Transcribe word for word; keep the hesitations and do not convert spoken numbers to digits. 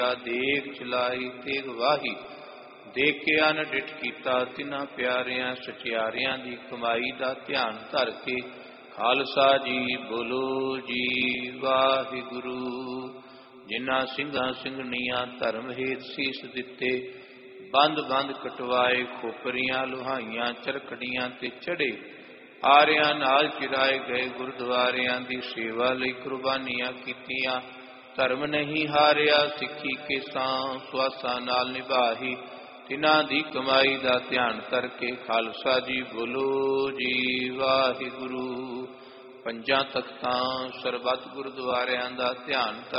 ਦੇਗ ਚਲਾਈ ਤੇਗ ਵਾਹੀ। ਦੇਖ ਕੇ ਅਨ ਡਿਠ ਕੀਤਾ ਤਿਨਾਂ ਪਿਆਰਿਆਂ ਸਚਿਆਰਿਆਂ ਦੀ ਕਮਾਈ ਦਾ ਧਿਆਨ ਧਰ ਕੇ। ਖਾਲਸਾ ਜੀ ਬੋਲੋ ਜੀ ਵਾਹਿਗੁਰੂ। ਜਿਨ੍ਹਾਂ ਸਿੰਘਾਂ ਸਿੰਘਣੀਆਂ ਧਰਮ ਹੇਤ ਸੀਸ ਦਿੱਤੇ, ਬੰਦ ਬੰਦ ਕਟਵਾਏ, ਖੋਪਰੀਆਂ ਲੁਹਾਈਆਂ ਚਰਖੜੀਆਂ ਤੇ ਚੜੇ, ਆਰਿਆਂ ਨਾਲ ਚਿਰਾਏ ਗਏ, ਗੁਰਦੁਆਰਿਆਂ ਦੀ ਸੇਵਾ ਲਈ ਕੁਰਬਾਨੀਆਂ ਕੀਤੀਆਂ, ਧਰਮ ਨਹੀਂ ਹਾਰਿਆ, ਸਿੱਖੀ ਕੇਸਾਂ ਸੁਆਸਾਂ ਨਾਲ ਨਿਭਾਹੀ, ਤਿਨਾਂ ਦੀ ਕਮਾਈ ਦਾ ਧਿਆਨ ਕਰਕੇ। ਖਾਲਸਾ ਜੀ ਬੋਲੋ ਜੀ ਵਾਹਿਗੁਰੂ। ਪੰਜਾਂ ਤਖਤਾਂ ਸਰਬੱਤ ਗੁਰਦੁਆਰਿਆਂ ਦਾ ਧਿਆਨ ਧਰ